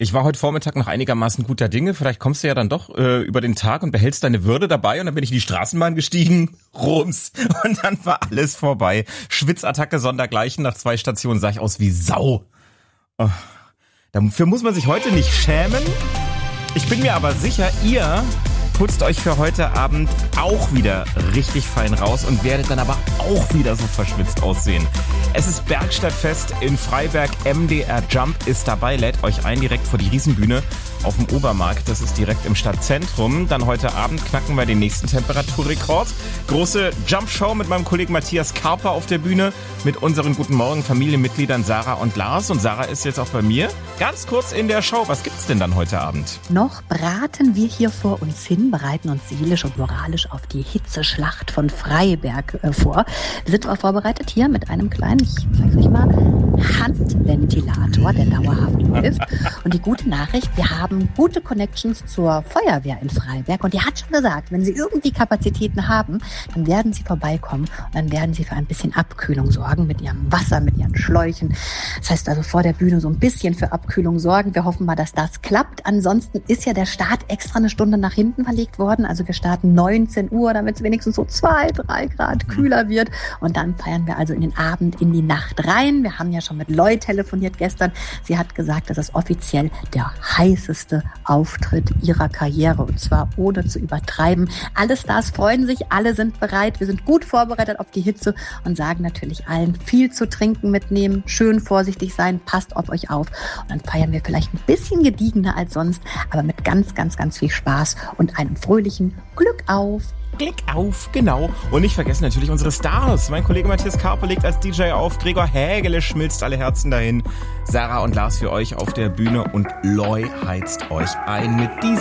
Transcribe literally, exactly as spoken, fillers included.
Ich war heute Vormittag noch einigermaßen guter Dinge. Vielleicht kommst du ja dann doch äh, über den Tag und behältst deine Würde dabei. Und dann bin ich in die Straßenbahn gestiegen, rums. Und dann war alles vorbei. Schwitzattacke sondergleichen. Nach zwei Stationen sah ich aus wie Sau. Oh. Dafür muss man sich heute nicht schämen. Ich bin mir aber sicher, ihr putzt euch für heute Abend auch wieder richtig fein raus und werdet dann aber auch wieder so verschwitzt aussehen. Es ist Bergstadtfest in Freiberg, M D R Jump ist dabei, lädt euch ein direkt vor die Riesenbühne auf dem Obermarkt. Das ist direkt im Stadtzentrum. Dann heute Abend knacken wir den nächsten Temperaturrekord. Große Jump-Show mit meinem Kollegen Matthias Karper auf der Bühne, mit unseren Guten Morgen Familienmitgliedern Sarah und Lars. Und Sarah ist jetzt auch bei mir. Ganz kurz in der Show, was gibt's denn dann heute Abend? Noch braten wir hier vor uns hin, bereiten uns seelisch und moralisch auf die Hitzeschlacht von Freiberg äh, vor. Wir sind auch vorbereitet hier mit einem kleinen, ich zeig's euch mal, Handventilator, der dauerhaft läuft. Und die gute Nachricht, wir haben gute Connections zur Feuerwehr in Freiberg. Und die hat schon gesagt, wenn Sie irgendwie Kapazitäten haben, dann werden Sie vorbeikommen und dann werden Sie für ein bisschen Abkühlung sorgen mit Ihrem Wasser, mit Ihren Schläuchen. Das heißt also vor der Bühne so ein bisschen für Abkühlung sorgen. Wir hoffen mal, dass das klappt. Ansonsten ist ja der Start extra eine Stunde nach hinten verlegt worden. Also wir starten neunzehn Uhr, damit es wenigstens so zwei, drei Grad kühler wird. Und dann feiern wir also in den Abend, in die Nacht rein. Wir haben ja schon mit Loi telefoniert gestern. Sie hat gesagt, das ist offiziell der heißeste Auftritt ihrer Karriere. Und zwar ohne zu übertreiben. Alle Stars freuen sich, alle sind bereit. Wir sind gut vorbereitet auf die Hitze und sagen natürlich allen, viel zu trinken mitnehmen, schön vorsichtig sein, passt auf euch auf. Und dann feiern wir vielleicht ein bisschen gediegener als sonst, aber mit ganz, ganz, ganz viel Spaß und einem fröhlichen Glück auf. Klick auf, genau. Und nicht vergessen natürlich unsere Stars. Mein Kollege Matthias Karper legt als D J auf, Gregor Hägele schmilzt alle Herzen dahin, Sarah und Lars für euch auf der Bühne und Loi heizt euch ein mit diesem